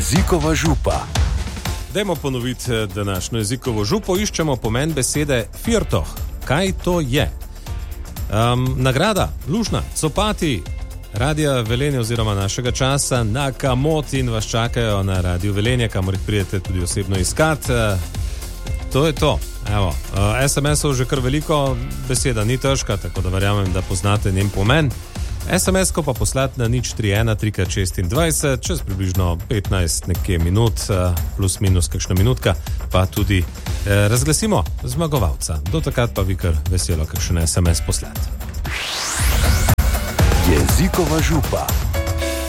Jezikova župa. Dajmo ponoviti današnjo jezikovo župo. Iščemo pomen besede firtoh. Kaj to je? Nagrada, lušna, copati, Radia Velenje oziroma našega časa na Kamot in vas čakajo na Radiu Velenje, kamor jih pridete tudi osebno iskat. To je to. Evo, SMS-ov že kar veliko, beseda ni težka, tako da verjamem, da poznate njen pomen. SMS-ko pa poslati na 031 3x26, čez približno 15 nekje minut, plus minus kakšna minutka, pa tudi razglasimo zmagovalca. Do takrat pa vi kar veselo kakšen SMS poslati. Jezikova župa.